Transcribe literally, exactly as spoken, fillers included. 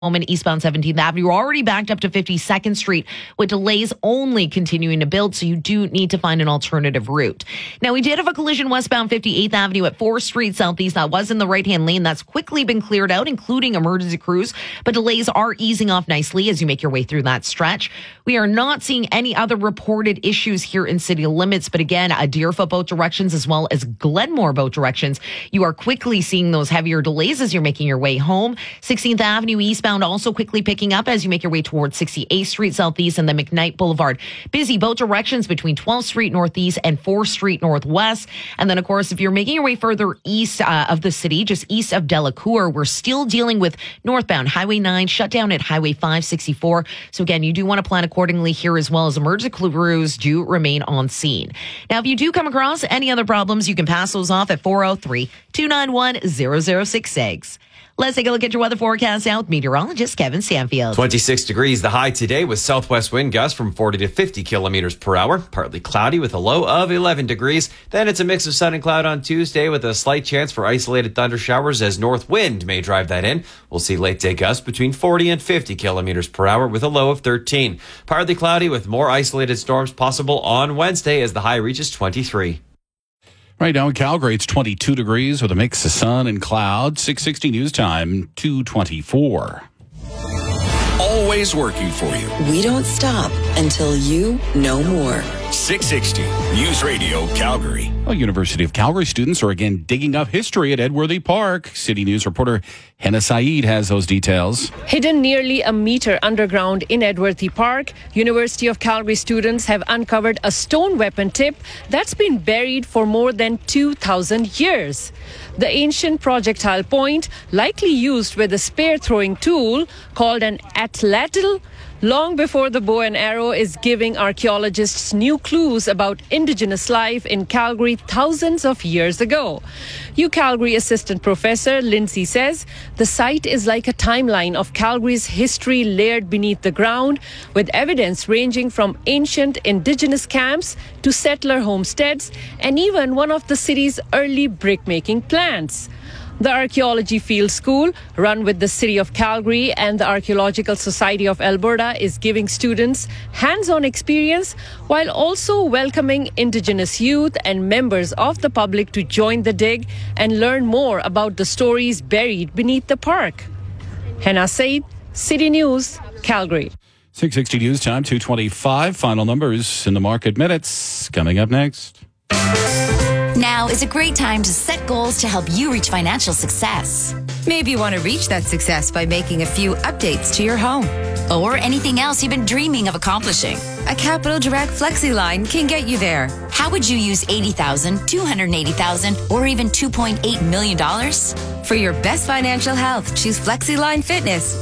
Moment eastbound seventeenth Avenue. We're already backed up to fifty-second Street with delays only continuing to build, so you do need to find an alternative route. Now, we did have a collision westbound fifty-eighth Avenue at fourth Street Southeast. That was in the right-hand lane. That's quickly been cleared out, including emergency crews, but delays are easing off nicely as you make your way through that stretch. We are not seeing any other reported issues here in city limits, but again, a Deerfoot both directions as well as Glenmore both directions. You are quickly seeing those heavier delays as you're making your way home. sixteenth Avenue eastbound also quickly picking up as you make your way towards sixty-eighth Street Southeast and the McKnight Boulevard. Busy both directions between twelfth Street Northeast and fourth Street Northwest. And then, of course, if you're making your way further east uh, of the city, just east of Delacour, we're still dealing with northbound Highway nine shut down at Highway five sixty-four. So again, you do want to plan accordingly here, as well as emergency crews do remain on scene. Now, if you do come across any other problems, you can pass those off at four oh three, two nine one, zero zero six six. Let's take a look at your weather forecast out. Meteorologist Kevin Stanfield. twenty-six degrees the high today with southwest wind gusts from forty to fifty kilometers per hour. Partly cloudy with a low of eleven degrees. Then it's a mix of sun and cloud on Tuesday with a slight chance for isolated thunder showers as north wind may drive that in. We'll see late day gusts between forty and fifty kilometers per hour with a low of thirteen. Partly cloudy with more isolated storms possible on Wednesday as the high reaches twenty-three. Right now in Calgary, it's twenty-two degrees with a mix of sun and cloud. six sixty news time, two twenty-four. Always working for you. We don't stop until you know more. six sixty News Radio Calgary. Well, University of Calgary students are again digging up history at Edworthy Park. City News reporter Henna Saeed has those details. Hidden nearly a meter underground in Edworthy Park, University of Calgary students have uncovered a stone weapon tip that's been buried for more than two thousand years. The ancient projectile point, likely used with a spear-throwing tool called an atlatl, long before the bow and arrow, is giving archaeologists new clues about Indigenous life in Calgary thousands of years ago. UCalgary Assistant Professor Lindsay says the site is like a timeline of Calgary's history layered beneath the ground, with evidence ranging from ancient Indigenous camps to settler homesteads and even one of the city's early brick-making plants. The Archaeology Field School, run with the City of Calgary and the Archaeological Society of Alberta, is giving students hands-on experience while also welcoming Indigenous youth and members of the public to join the dig and learn more about the stories buried beneath the park. Henna Saeed, City News, Calgary. six sixty news time, two twenty-five. Final numbers in the market minutes coming up next. Now is a great time to set goals to help you reach financial success. Maybe you want to reach that success by making a few updates to your home. Or anything else you've been dreaming of accomplishing. A Capital Direct Flexi line can get you there. How would you use eighty thousand dollars, two hundred eighty thousand dollars, or even two point eight million dollars? For your best financial health, choose Flexi Line Fitness.